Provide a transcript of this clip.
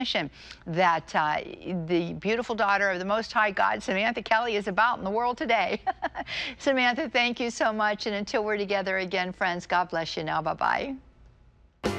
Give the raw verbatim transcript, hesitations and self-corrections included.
that uh, the beautiful daughter of the Most High God, Samantha Kelly, is about in the world today. Samantha, thank you so much. And until we're together again, friends, God bless you now. Bye-bye.